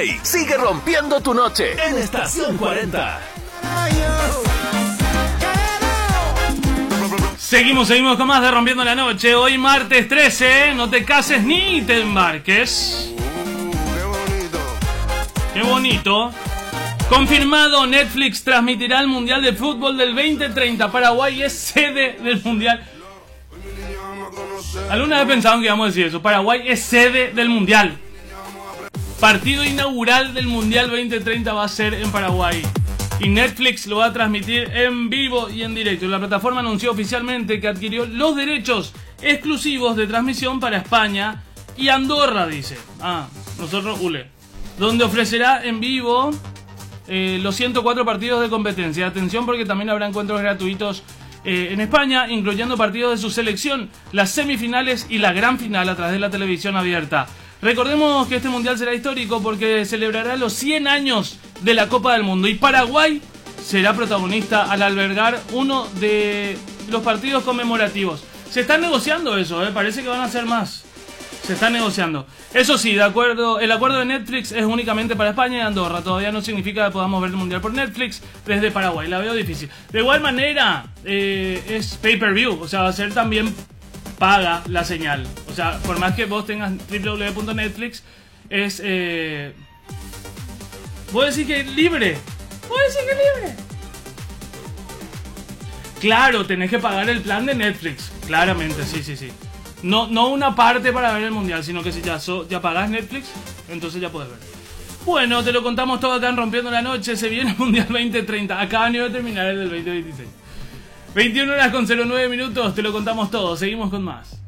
Play sigue rompiendo tu noche en Estación 40. Seguimos con más de Rompiendo la Noche. Hoy martes 13, no te cases ni te embarques. Qué bonito. Confirmado, Netflix transmitirá el Mundial de Fútbol del 2030. Paraguay es sede del Mundial. ¿Alguna vez pensaron que íbamos a decir eso? Paraguay es sede del Mundial. Partido inaugural del Mundial 2030 va a ser en Paraguay. Y Netflix lo va a transmitir en vivo y en directo. La plataforma anunció oficialmente que adquirió los derechos exclusivos de transmisión para España y Andorra, dice. Nosotros, donde ofrecerá en vivo los 104 partidos de competencia. Atención, porque también habrá encuentros gratuitos en España, incluyendo partidos de su selección, las semifinales y la gran final a través de la televisión abierta. Recordemos que este mundial será histórico porque celebrará los 100 años de la Copa del Mundo y Paraguay será protagonista al albergar uno de los partidos conmemorativos. Se está negociando eso, parece que van a ser más. Se está negociando. Eso sí, el acuerdo de Netflix es únicamente para España y Andorra. Todavía no significa que podamos ver el mundial por Netflix desde Paraguay. La veo difícil. De igual manera, es pay-per-view, o sea, va a ser también paga la señal. O sea, por más que vos tengas www.netflix, es... ¿Puedo decir que es libre? Claro, tenés que pagar el plan de Netflix. Claramente, sí. No una parte para ver el mundial, sino que si ya pagás Netflix, entonces ya podés ver. Bueno, te lo contamos todo acá en Rompiendo la Noche. Se viene el Mundial 2030. Acá han ido a terminar el del 2026. 21 horas con 09 minutos, te lo contamos todo. Seguimos con más.